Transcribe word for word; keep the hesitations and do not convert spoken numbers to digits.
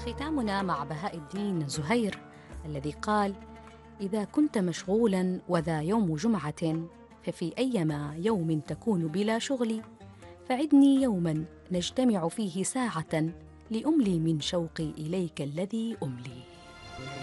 ختامنا مع بهاء الدين زهير الذي قال: إذا كنت مشغولا وذا يوم جمعة، ففي أيما يوم تكون بلا شغل، فعدني يوما نجتمع فيه ساعة، لأملي من شوقي إليك الذي أملي.